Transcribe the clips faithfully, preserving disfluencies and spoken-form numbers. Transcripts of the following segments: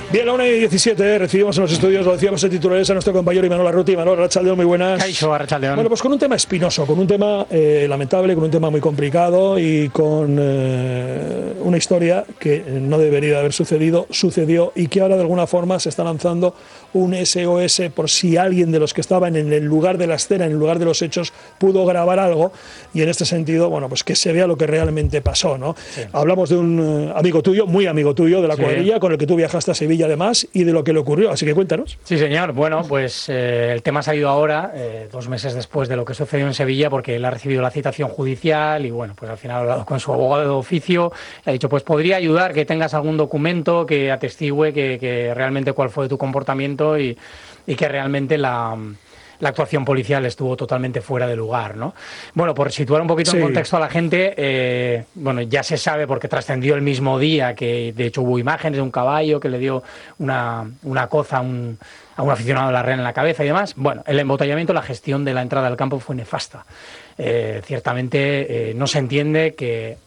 Bien, la una y diecisiete, recibimos en los estudios, lo decíamos en titulares, a nuestro compañero Imanol Arruti. Imanol, Arratsaldeon, muy buenas. Caixo, Arratsaldeon. Bueno, pues con un tema espinoso, con un tema eh, lamentable, con un tema muy complicado y con eh, una historia que no debería haber sucedido, sucedió y que ahora de alguna forma se está lanzando un S O S por si alguien de los que estaban en el lugar de la escena, en el lugar de los hechos, pudo grabar algo, y en este sentido, bueno, pues que se vea lo que realmente pasó, ¿no? Sí. Hablamos de un eh, amigo tuyo, muy amigo tuyo, de la sí. cuadrilla, con el que tú viajaste a Sevilla además, y de lo que le ocurrió, así que cuéntanos. Sí, señor. Bueno, pues eh, el tema ha salido ahora, eh, dos meses después de lo que sucedió en Sevilla, porque él ha recibido la citación judicial y, bueno, pues al final ha hablado con su abogado de oficio, le ha dicho, pues podría ayudar que tengas algún documento que atestigue que, que realmente cuál fue tu comportamiento y, y que realmente la... la actuación policial estuvo totalmente fuera de lugar, ¿no? Bueno, por situar un poquito sí. en contexto a la gente, eh, bueno, ya se sabe porque trascendió el mismo día que de hecho hubo imágenes de un caballo que le dio una, una coza a un, a un aficionado de la Real en la cabeza y demás. Bueno, el embotellamiento, la gestión de la entrada al campo fue nefasta. Eh, ciertamente eh, no se entiende que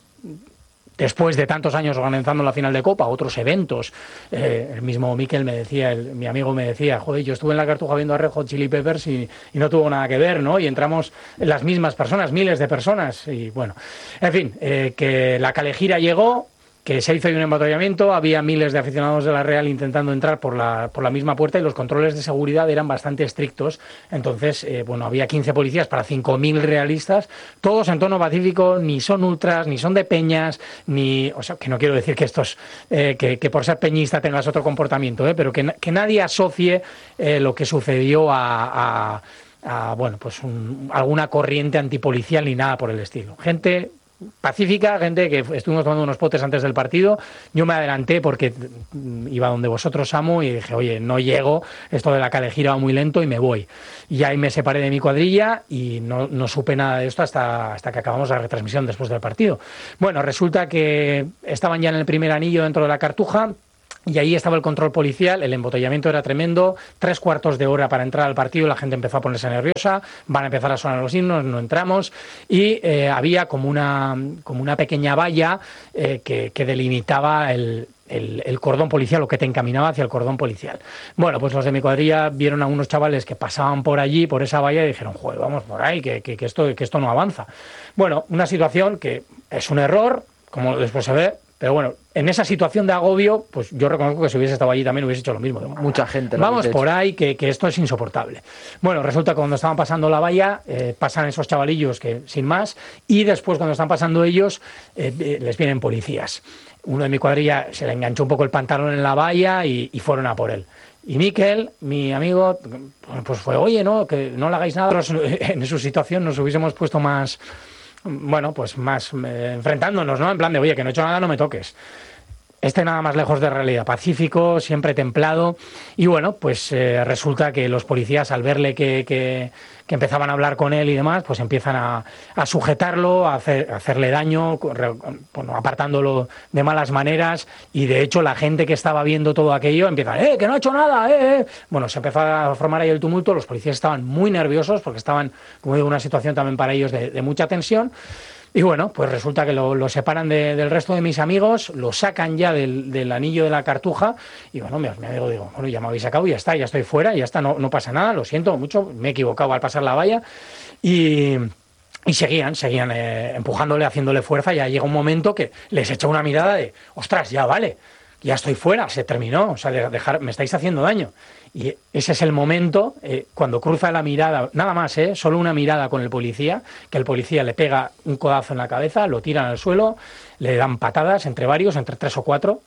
después de tantos años organizando la final de Copa, otros eventos, eh, el mismo Mikel me decía, el, mi amigo me decía, joder, yo estuve en la Cartuja viendo a Red Hot Chili Peppers y, y no tuvo nada que ver, ¿no? Y entramos las mismas personas, miles de personas, y bueno, en fin, eh, que la Calejira llegó, que se hizo ahí un embotellamiento, había miles de aficionados de la Real intentando entrar por la, por la misma puerta y los controles de seguridad eran bastante estrictos. Entonces, eh, bueno, había quince policías para cinco mil realistas, todos en tono pacífico, ni son ultras, ni son de peñas, ni... O sea, que no quiero decir que estos, eh, que, que por ser peñista tengas otro comportamiento, eh, pero que, que nadie asocie eh, lo que sucedió a... a a bueno, pues un, alguna corriente antipolicial ni nada por el estilo. Gente pacífica, gente que estuvimos tomando unos potes antes del partido. Yo me adelanté porque iba donde vosotros, amo, y dije, oye, no llego, esto de la Calejira va muy lento y me voy. Y ahí me separé de mi cuadrilla y no, no supe nada de esto hasta, hasta que acabamos la retransmisión después del partido. Bueno, resulta que estaban ya en el primer anillo dentro de la Cartuja. Y ahí estaba el control policial, el embotellamiento era tremendo, tres cuartos de hora para entrar al partido, la gente empezó a ponerse nerviosa, van a empezar a sonar los himnos, no entramos, y eh, había como una, como una pequeña valla eh, que, que delimitaba el... El, el cordón policial, o que te encaminaba hacia el cordón policial. Bueno, pues los de mi cuadrilla vieron a unos chavales que pasaban por allí, por esa valla, y dijeron, joder, vamos por ahí, que, que, que, esto, que esto no avanza. Bueno, una situación que es un error, como después se ve, pero bueno, en esa situación de agobio, pues yo reconozco que si hubiese estado allí también hubiese hecho lo mismo. Mucha gente. Vamos por ahí, que, que esto es insoportable. Bueno, resulta que cuando estaban pasando la valla, eh, pasan esos chavalillos que sin más, y después cuando están pasando ellos, eh, eh, les vienen policías. Uno de mi cuadrilla se le enganchó un poco el pantalón en la valla y, y fueron a por él. Y Mikel, mi amigo, pues fue, oye, no, que no le hagáis nada. En su situación nos hubiésemos puesto más... bueno, pues más eh, enfrentándonos, ¿no? En plan de, oye, que no he hecho nada, no me toques. Este nada más lejos de realidad, pacífico, siempre templado, y bueno, pues eh, resulta que los policías, al verle que, que, que empezaban a hablar con él y demás, pues empiezan a, a sujetarlo, a, hacer, a hacerle daño, bueno, apartándolo de malas maneras, y de hecho la gente que estaba viendo todo aquello empieza, ¡eh, que no ha hecho nada, eh, eh! Bueno, se empezó a formar ahí el tumulto, los policías estaban muy nerviosos porque estaban, como digo, en una situación también para ellos de, de mucha tensión. Y bueno, pues resulta que lo, lo separan de, del resto de mis amigos, lo sacan ya del, del anillo de la Cartuja, y bueno, mi, mi amigo digo, bueno, ya me habéis sacado, ya está, ya estoy fuera, ya está, no, no pasa nada, lo siento mucho, me he equivocado al pasar la valla, y... Y seguían, seguían eh, empujándole, haciéndole fuerza, y ya llega un momento que les echa una mirada de, ostras, ya vale, ya estoy fuera, se terminó, o sea, de dejar, me estáis haciendo daño. Y ese es el momento, eh, cuando cruza la mirada, nada más, eh, solo una mirada con el policía, que el policía le pega un codazo en la cabeza, lo tiran al suelo, le dan patadas entre varios, entre tres o cuatro,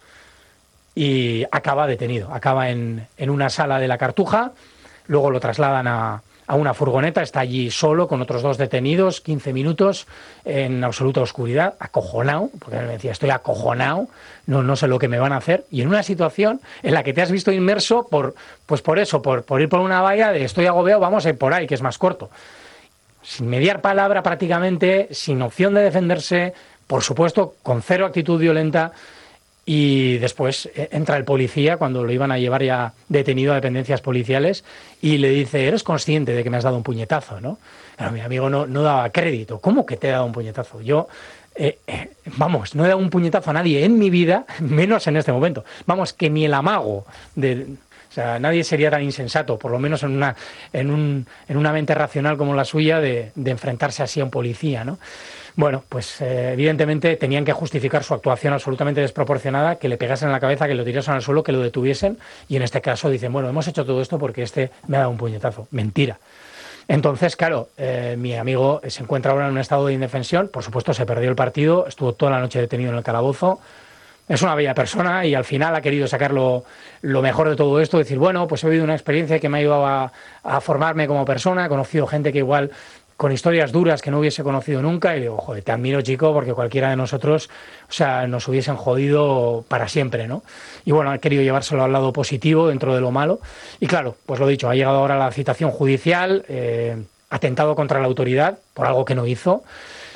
y acaba detenido, acaba en, en una sala de la Cartuja, luego lo trasladan a... a una furgoneta, está allí solo con otros dos detenidos, quince minutos en absoluta oscuridad, acojonado, porque él me decía, estoy acojonado, no, no sé lo que me van a hacer, y en una situación en la que te has visto inmerso por, pues por eso, por, por ir por una valla de estoy agobiado, vamos a ir por ahí, que es más corto. Sin mediar palabra prácticamente, sin opción de defenderse, por supuesto, con cero actitud violenta. Y después entra el policía cuando lo iban a llevar ya detenido a dependencias policiales y le dice, eres consciente de que me has dado un puñetazo, ¿no? Pero mi amigo no, no daba crédito. ¿Cómo que te he dado un puñetazo? Yo Eh, eh, vamos, no he dado un puñetazo a nadie en mi vida, menos en este momento. Vamos, que ni el amago de... O sea, nadie sería tan insensato, por lo menos en una, en un, en una mente racional como la suya, de, de enfrentarse así a un policía, ¿no? Bueno, pues eh, evidentemente tenían que justificar su actuación absolutamente desproporcionada, que le pegasen en la cabeza, que lo tirasen al suelo, que lo detuviesen, y en este caso dicen, bueno, hemos hecho todo esto porque este me ha dado un puñetazo. Mentira. Entonces, claro, eh, mi amigo se encuentra ahora en un estado de indefensión, por supuesto se perdió el partido, estuvo toda la noche detenido en el calabozo. Es una bella persona y al final ha querido sacar lo, lo mejor de todo esto, decir, bueno, pues he vivido una experiencia que me ha ayudado a, a formarme como persona, he conocido gente que igual con historias duras que no hubiese conocido nunca, y digo, joder, te admiro, chico, porque cualquiera de nosotros, o sea, nos hubiesen jodido para siempre, ¿no? Y bueno, ha querido llevárselo al lado positivo dentro de lo malo. Y claro, pues lo dicho, ha llegado ahora la citación judicial, eh, atentado contra la autoridad por algo que no hizo.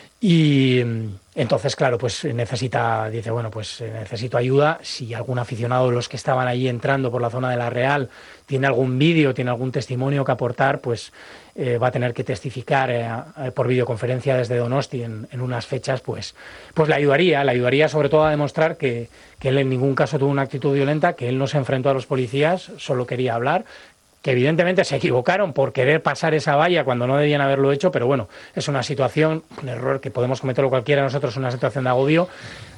Y entonces, claro, pues necesita, dice, bueno, pues necesito ayuda. Si algún aficionado de los que estaban allí entrando por la zona de la Real tiene algún vídeo, tiene algún testimonio que aportar, pues eh, va a tener que testificar eh, por videoconferencia desde Donosti en, en unas fechas, pues, pues le ayudaría, le ayudaría sobre todo a demostrar que, que él en ningún caso tuvo una actitud violenta, que él no se enfrentó a los policías, solo quería hablar, que evidentemente se equivocaron por querer pasar esa valla cuando no debían haberlo hecho, pero bueno, es una situación, un error que podemos cometerlo cualquiera de nosotros, una situación de agobio,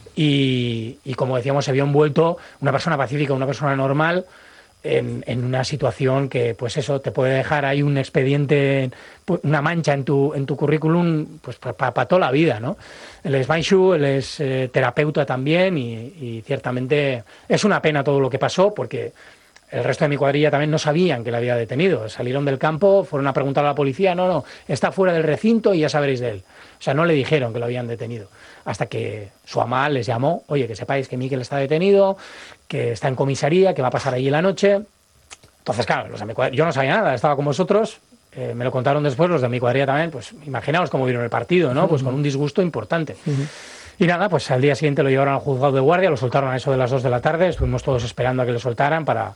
y, y como decíamos, se vio envuelto una persona pacífica, una persona normal, en, en una situación que, pues eso, te puede dejar ahí un expediente, una mancha en tu, en tu currículum, pues para pa, pa toda la vida, ¿no? Él es Baishu, él es eh, terapeuta también, y, y ciertamente es una pena todo lo que pasó, porque el resto de mi cuadrilla también no sabían que le había detenido. Salieron del campo, fueron a preguntar a la policía, no, no, está fuera del recinto y ya sabréis de él. O sea, no le dijeron que lo habían detenido. Hasta que su ama les llamó, oye, que sepáis que Miquel está detenido, que está en comisaría, que va a pasar allí la noche. Entonces, claro, los de mi cuadrilla, yo no sabía nada, estaba con vosotros, eh, me lo contaron después, los de mi cuadrilla también, pues imaginaos cómo vieron el partido, ¿no? Pues con un disgusto importante. Uh-huh. Y nada, pues al día siguiente lo llevaron al juzgado de guardia, lo soltaron a eso de las dos de la tarde, estuvimos todos esperando a que lo soltaran para...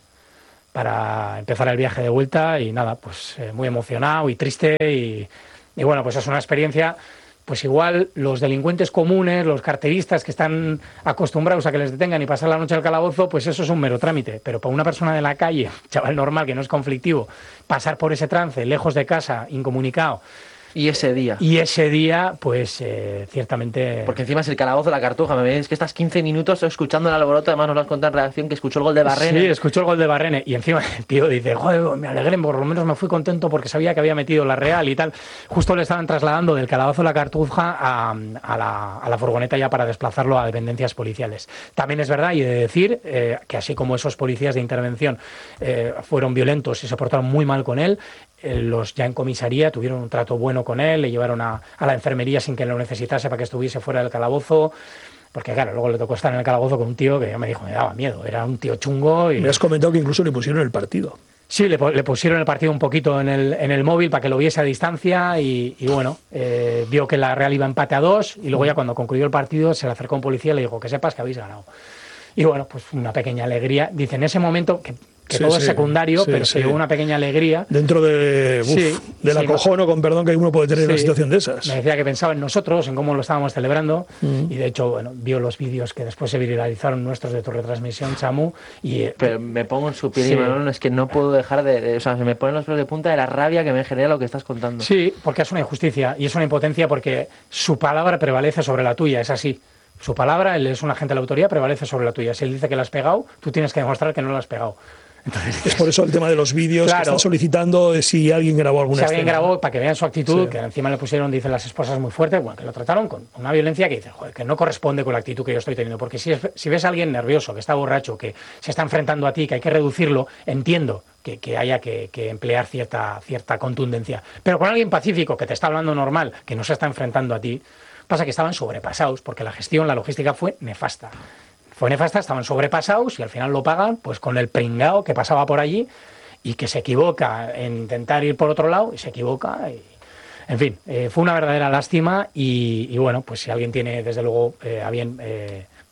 para empezar el viaje de vuelta, y nada, pues eh, muy emocionado y triste, y, y bueno, pues es una experiencia, pues igual los delincuentes comunes, los carteristas que están acostumbrados a que les detengan y pasar la noche al calabozo, pues eso es un mero trámite, pero para una persona de la calle, chaval normal, que no es conflictivo, pasar por ese trance, lejos de casa, incomunicado, Y ese día. Y ese día, pues, eh, ciertamente... Porque encima es el calabozo de la Cartuja. Me veis que estás quince minutos escuchando el alboroto. Además nos lo has contado en reacción que escuchó el gol de Barrene. Sí, escuchó el gol de Barrene. Y encima el tío dice, joder, me alegré, por lo menos me fui contento porque sabía que había metido la Real y tal. Justo le estaban trasladando del calabozo de la Cartuja a, a, la, a la furgoneta ya para desplazarlo a dependencias policiales. También es verdad, y he de decir, eh, que así como esos policías de intervención eh, fueron violentos y se portaron muy mal con él, los ya en comisaría tuvieron un trato bueno con él, le llevaron a, a la enfermería sin que lo necesitase para que estuviese fuera del calabozo, porque claro, luego le tocó estar en el calabozo con un tío que ya me dijo, me daba miedo, era un tío chungo. Y... me has comentado que incluso le pusieron el partido. Sí, le, le pusieron el partido un poquito en el, en el móvil para que lo viese a distancia, y, y bueno, eh, vio que la Real iba empate a dos, y luego ya cuando concluyó el partido se le acercó a un policía y le dijo, que sepas que habéis ganado. Y bueno, pues una pequeña alegría. Dice, en ese momento, que, que sí, todo sí, es secundario, sí, pero sí. se dio una pequeña alegría. Dentro de, uf, sí, del sí, acojono, con perdón, que uno puede tener sí. una situación de esas. Me decía que pensaba en nosotros, en cómo lo estábamos celebrando, mm. y de hecho, bueno, vio los vídeos que después se viralizaron nuestros de tu retransmisión, Chamu, y... Pero me pongo en su piel sí. y Manolo, es que no puedo dejar de, de... O sea, se me ponen los pelos de punta de la rabia que me genera lo que estás contando. Sí, porque es una injusticia, y es una impotencia porque su palabra prevalece sobre la tuya, es así. Su palabra, él es un agente de la autoridad, prevalece sobre la tuya. Si él dice que la has pegado, tú tienes que demostrar que no la has pegado. Entonces, es por eso el tema de los vídeos, claro, que están solicitando si alguien grabó alguna Si alguien escena. grabó, para que vean su actitud, sí. que encima le pusieron, dicen las esposas, muy fuerte, bueno, que lo trataron con una violencia que dice, joder, que no corresponde con la actitud que yo estoy teniendo. Porque si, es, si ves a alguien nervioso, que está borracho, que se está enfrentando a ti, que hay que reducirlo, entiendo que, que haya que, que emplear cierta, cierta contundencia. Pero con alguien pacífico, que te está hablando normal, que no se está enfrentando a ti, pasa que estaban sobrepasados, porque la gestión, la logística fue nefasta. Fue nefasta, estaban sobrepasados y al final lo pagan pues con el pringao que pasaba por allí y que se equivoca en intentar ir por otro lado y se equivoca. Y, en fin, eh, fue una verdadera lástima y, y bueno, pues si alguien tiene desde luego eh, a bien... Eh,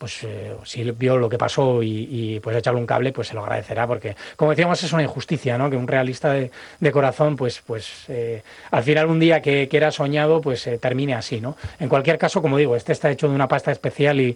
pues eh, si vio lo que pasó y, y pues echarle un cable, pues se lo agradecerá, porque como decíamos es una injusticia, ¿no? Que un realista de, de corazón, pues, pues eh, al final un día que, que era soñado, pues eh, termine así, ¿no? En cualquier caso, como digo, este está hecho de una pasta especial y,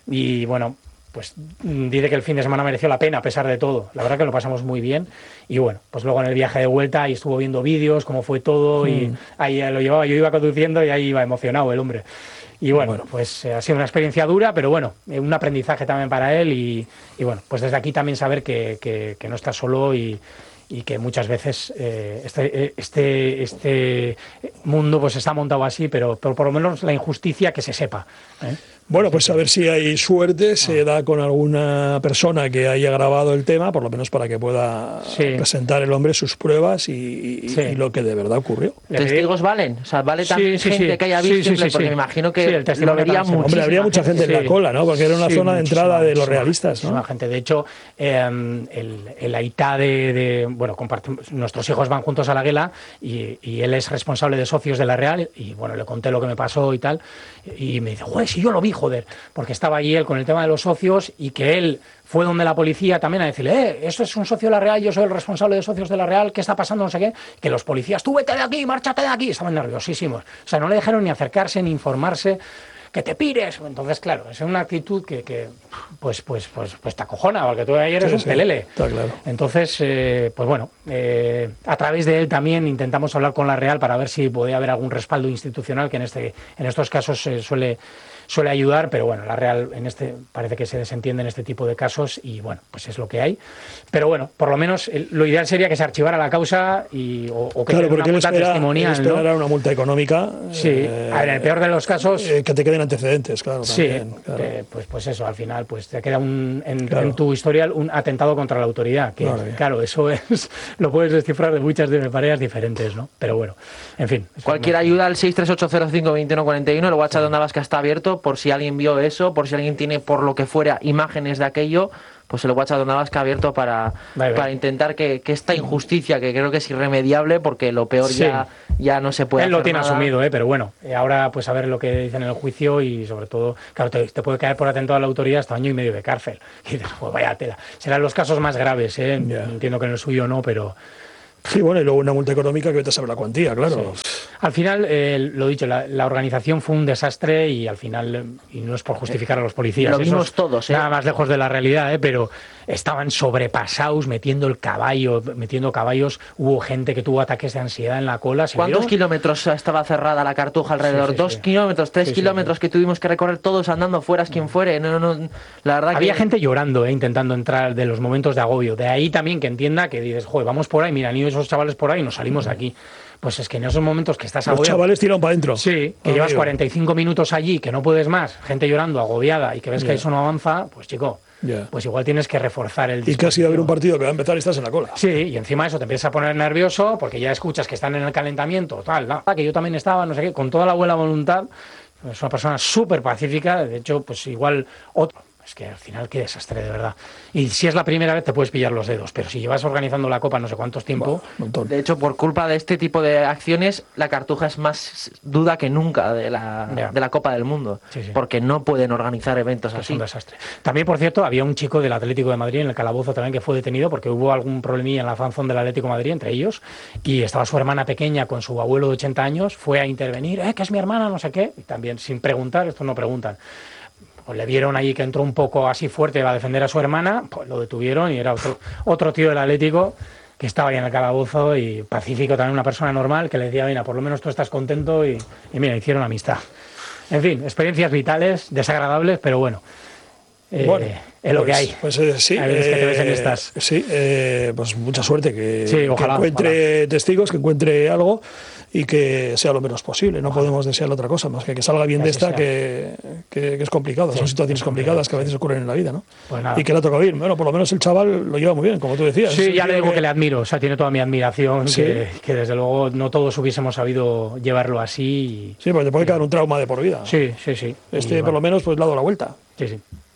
y bueno, pues dice que el fin de semana mereció la pena a pesar de todo. La verdad que lo pasamos muy bien y bueno, pues luego en el viaje de vuelta ahí estuvo viendo vídeos, cómo fue todo y mm. ahí lo llevaba, yo iba conduciendo y ahí iba emocionado el hombre. Y bueno, bueno. pues eh, ha sido una experiencia dura, pero bueno, eh, un aprendizaje también para él y, y bueno, pues desde aquí también saber que, que, que no está solo y, y que muchas veces eh, este, este, este mundo pues está montado así, pero, pero por lo menos la injusticia que se sepa, ¿eh? Bueno, pues a ver si hay suerte, se da con alguna persona que haya grabado el tema, por lo menos para que pueda sí. presentar el hombre sus pruebas y, y, sí. y lo que de verdad ocurrió. ¿Testigos valen? O sea, ¿vale también sí, sí, gente sí. que haya visto? Sí, sí, sí, porque sí. me imagino que sí, lo vería mucho. Hombre, habría mucha gente sí. en la cola, ¿no? Porque era una sí, zona de entrada de los realistas, ¿no? Gente. De hecho, eh, el, el Aitá de, de... Bueno, compartimos, nuestros hijos van juntos a la Guela y, y él es responsable de socios de la Real y bueno, le conté lo que me pasó y tal y me dice, joder, si yo lo vi, joder, porque estaba allí él con el tema de los socios y que él fue donde la policía también a decirle, eh, esto es un socio de la Real, yo soy el responsable de socios de la Real, ¿qué está pasando? No sé qué, que los policías, tú vete de aquí, márchate de aquí, estaban nerviosísimos, o sea, no le dejaron ni acercarse ni informarse, que te pires. Entonces, claro, es una actitud que, que pues, pues, pues, pues te acojona, porque tú ayer eres sí, un sí, pelele. Está claro. Entonces, eh, pues bueno, eh, a través de él también intentamos hablar con la Real para ver si podía haber algún respaldo institucional que en este, en estos casos eh, suele suele ayudar, pero bueno, la Real en este parece que se desentiende en este tipo de casos y bueno, pues es lo que hay. Pero bueno, por lo menos el, lo ideal sería que se archivara la causa y, o, o que claro, porque una multa espera, testimonial, él esperará ¿no? una multa económica. Sí, eh, a ver, en el peor de los casos... Eh, que te queden antecedentes, claro. Sí, también, claro. Eh, pues, pues eso, al final pues te queda un, en, claro. en tu historial un atentado contra la autoridad, que claro, claro eso es lo puedes descifrar de muchas de maneras diferentes, ¿no? Pero bueno, en fin. Cualquier no... ayuda al seis tres ocho cero cinco dos uno cuatro uno, el WhatsApp de Onda Vasca está abierto por si alguien vio eso, por si alguien tiene por lo que fuera imágenes de aquello, pues el WhatsApp de Onda Vasca abierto para, vale, para intentar que, que esta injusticia, que creo que es irremediable porque lo peor sí. ya, ya no se puede Él hacer lo tiene nada. asumido, ¿eh? Pero bueno, ahora pues a ver lo que dicen en el juicio y sobre todo, claro, te, te puede caer por atentado a la autoridad hasta año y medio de cárcel. Y dices, pues vaya tela. Serán los casos más graves, ¿eh? Yeah. Entiendo que en el suyo no, pero... Sí, bueno, y luego una multa económica que vete a saber la cuantía, claro. Sí. Al final, eh, lo dicho, la, la organización fue un desastre y al final, y no es por justificar a los policías, lo vimos todos, ¿eh? Nada más lejos de la realidad, ¿eh? Pero estaban sobrepasados, metiendo el caballo, metiendo caballos, hubo gente que tuvo ataques de ansiedad en la cola. ¿Cuántos vieron? kilómetros estaba cerrada la Cartuja alrededor? Sí, sí, ¿Dos sí. kilómetros, tres sí, kilómetros sí, sí. que tuvimos que recorrer todos andando, fueras quien fuere? No, no, la verdad Había que... gente llorando, ¿eh? Intentando entrar de los momentos de agobio. De ahí también que entienda que dices, joder, vamos por ahí, mira, ni esos chavales por ahí, nos salimos de aquí. Pues es que en esos momentos que estás agobiado... Los chavales tiran para adentro. Sí, que oh, llevas amigo. cuarenta y cinco minutos allí, que no puedes más, gente llorando, agobiada, y que ves yeah. que eso no avanza, pues chico, yeah. pues igual tienes que reforzar el... Y casi a ver un partido que va a empezar y estás en la cola. Sí, y encima eso te empiezas a poner nervioso, porque ya escuchas que están en el calentamiento, tal, ¿no? que yo también estaba, no sé qué, con toda la buena voluntad, es una persona súper pacífica, de hecho, pues igual otro... Es que al final qué desastre, de verdad. Y si es la primera vez te puedes pillar los dedos, pero si llevas organizando la Copa no sé cuántos tiempo... Bueno, de hecho, por culpa de este tipo de acciones, la Cartuja es más duda que nunca de la, yeah. de la Copa del Mundo, sí, sí. porque no pueden organizar eventos es así. Un desastre. También, por cierto, había un chico del Atlético de Madrid en el calabozo también que fue detenido porque hubo algún problemilla en la fanzón del Atlético de Madrid entre ellos y estaba su hermana pequeña con su abuelo de ochenta años, fue a intervenir, eh, que es mi hermana, no sé qué, y también sin preguntar, estos no preguntan. Pues le vieron allí que entró un poco así fuerte a defender a su hermana, pues lo detuvieron y era otro, otro tío del Atlético que estaba ahí en el calabozo y pacífico, también una persona normal que le decía, mira, por lo menos tú estás contento y, y mira, hicieron amistad. En fin, experiencias vitales, desagradables, pero bueno, eh, bueno es lo pues, que hay. Pues eh, sí, hay veces eh, que te ves en estas. Sí, eh, pues mucha suerte, que, sí, ojalá, que encuentre ojalá. testigos, que encuentre algo y que sea lo menos posible. No podemos desear otra cosa más que que salga bien de esta, que, que, que es complicado. Sí, son situaciones complicadas que a veces ocurren en la vida, ¿no? Pues y que le ha tocado ir. Bueno, por lo menos el chaval lo lleva muy bien, como tú decías. Sí, ya le digo que... que le admiro, o sea, tiene toda mi admiración, ¿sí? que, que desde luego no todos hubiésemos sabido llevarlo así. Y... Sí, porque te puede quedar un trauma de por vida. Sí, sí, sí. Este, y, por bueno. lo menos, pues le ha dado la vuelta. Sí, sí.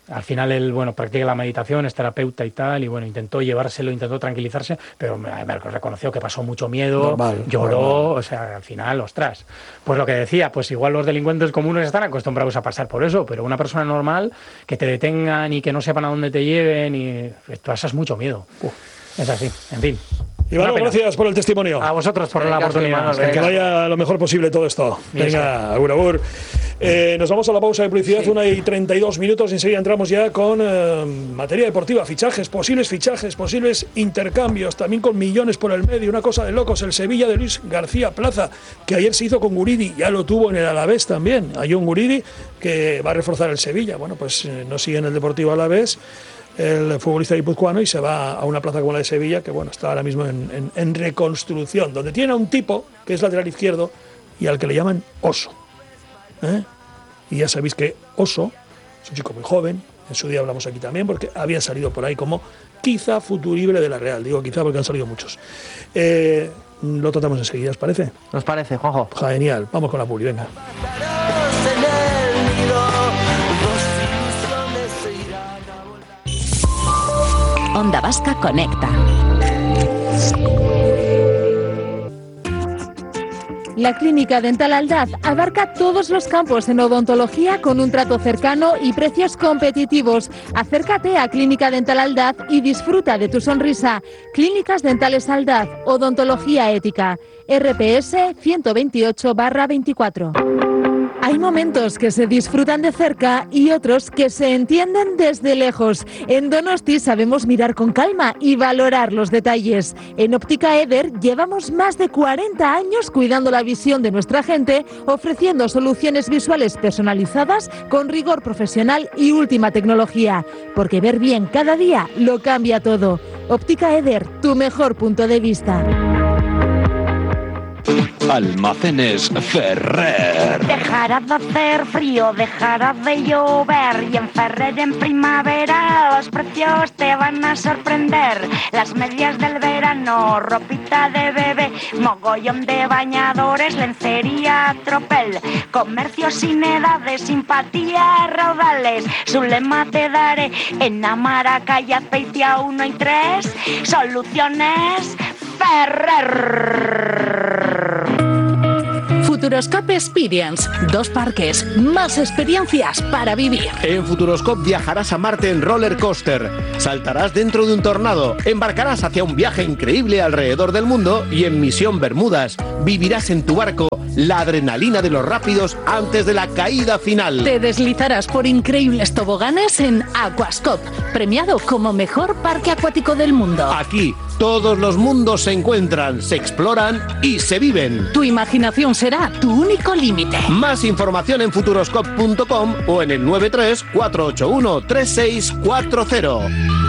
Al final él, bueno, practica la meditación, es terapeuta y tal, y bueno, intentó llevárselo, intentó tranquilizarse, pero me, me reconoció que pasó mucho miedo, normal, lloró, normal. O sea, al final, ostras. Pues lo que decía, pues igual los delincuentes comunes están acostumbrados a pasar por eso, pero una persona normal, que te detengan y que no sepan a dónde te lleven, y pasas mucho miedo. Uf, es así, en fin. Iván, gracias por el testimonio. A vosotros por venga, la oportunidad. Que, que vaya lo mejor posible todo esto. Venga, agur, agur. Eh, nos vamos a la pausa de publicidad, sí. Una y treinta y dos minutos. Enseguida entramos ya con eh, materia deportiva, fichajes, posibles fichajes, posibles intercambios, también con millones por el medio. Una cosa de locos, el Sevilla de Luis García Plaza, que ayer se hizo con Guridi, ya lo tuvo en el Alavés también. Hay un Guridi que va a reforzar el Sevilla. Bueno, pues eh, no sigue en el Deportivo Alavés el futbolista guipuzcoano y se va a una plaza como la de Sevilla, que bueno, está ahora mismo en, en, en reconstrucción, donde tiene a un tipo que es lateral izquierdo y al que le llaman Oso. ¿Eh? Y ya sabéis que Oso es un chico muy joven, en su día hablamos aquí también, porque había salido por ahí como quizá futurible de la Real, digo quizá porque han salido muchos. Eh, lo tratamos enseguida, ¿os parece? Nos parece, Juanjo. Genial, vamos con la publi, venga. Onda Vasca Conecta. La Clínica Dental Aldaz abarca todos los campos en odontología con un trato cercano y precios competitivos. Acércate a Clínica Dental Aldaz y disfruta de tu sonrisa. Clínicas Dentales Aldaz, odontología ética. R P S ciento veintiocho barra veinticuatro. Hay momentos que se disfrutan de cerca y otros que se entienden desde lejos. En Donosti sabemos mirar con calma y valorar los detalles. En Óptica Eder llevamos más de cuarenta años cuidando la visión de nuestra gente, ofreciendo soluciones visuales personalizadas con rigor profesional y última tecnología. Porque ver bien cada día lo cambia todo. Óptica Eder, tu mejor punto de vista. Almacenes Ferrer. Dejará de hacer frío, dejará de llover y en Ferrer en primavera los precios te van a sorprender. Las medias del verano, ropita de bebé, mogollón de bañadores, lencería, tropel, comercio sin edades, simpatía, raudales. Su lema te daré en Amaraca y Azpeitia uno y tres, soluciones Ferrer. Futuroscope Experience, dos parques, más experiencias para vivir. En Futuroscope viajarás a Marte en roller coaster, saltarás dentro de un tornado, embarcarás hacia un viaje increíble alrededor del mundo y en Misión Bermudas vivirás en tu barco la adrenalina de los rápidos antes de la caída final. Te deslizarás por increíbles toboganes en Aquascope, premiado como mejor parque acuático del mundo. Aquí todos los mundos se encuentran, se exploran y se viven. Tu imaginación será tu único límite. Más información en futuroscope punto com o en el nueve tres cuatro ocho uno tres seis cuatro cero.